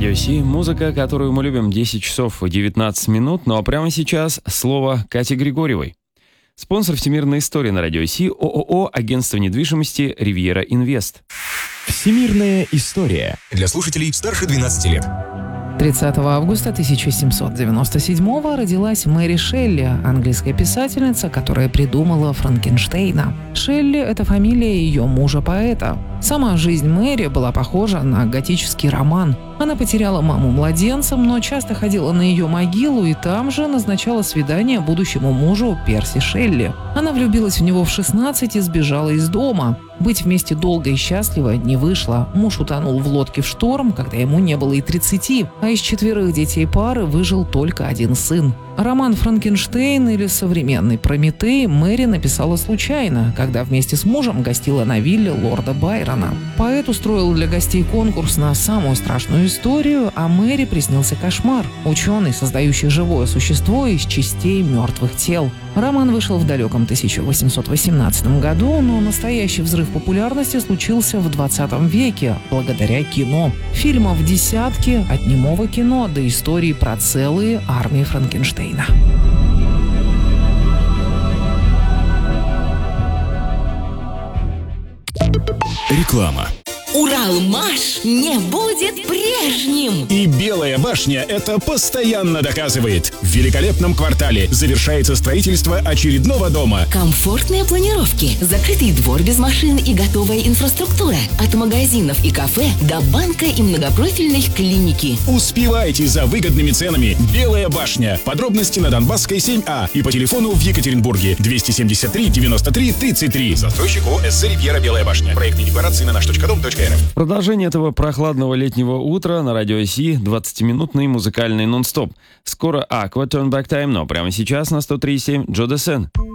Радио Си. Музыка, которую мы любим, 10 часов и 19 минут. Ну а прямо сейчас слово Кате Григорьевой. Спонсор «Всемирной истории» на Радио Си — ООО «Агентство недвижимости Ривьера Инвест». Всемирная история для слушателей старше 12 лет. 30 августа 1797 родилась Мэри Шелли, английская писательница, которая придумала Франкенштейна. Шелли – это фамилия ее мужа-поэта. Сама жизнь Мэри была похожа на готический роман. Она потеряла маму младенцем, но часто ходила на ее могилу и там же назначала свидание будущему мужу Перси Шелли. Она влюбилась в него в 16 и сбежала из дома. Быть вместе долго и счастливо не вышло. Муж утонул в лодке в шторм, когда ему не было и 30, а из 4 детей пары выжил только один сын. Роман «Франкенштейн» или современный «Прометей» Мэри написала случайно, когда вместе с мужем гостила на вилле лорда Байрона. Поэт устроил для гостей конкурс на самую страшную историю, а Мэри приснился кошмар – ученый, создающий живое существо из частей мертвых тел. Роман вышел в далеком 1818 году, но настоящий взрыв популярности случился в 20 веке благодаря кино. Фильмов десятки, от немого кино до истории про целые армии Франкенштейна. Реклама. Уралмаш не будет прежним! И Белая башня это постоянно доказывает. В великолепном квартале завершается строительство очередного дома. Комфортные планировки, закрытый двор без машин и готовая инфраструктура. От магазинов и кафе до банка и многопрофильной клиники. Успевайте за выгодными ценами. Белая башня. Подробности на Донбасской 7А и по телефону в Екатеринбурге 273 93 33. Застройщик ОС Ривьера Белая башня. Проектные декларации на наш.дом.рф. Продолжение этого прохладного летнего утра на Радио Си, 20-минутный музыкальный нон-стоп. Скоро Aqua Turn Back Time, но прямо сейчас на 103.7 Джо Дассен.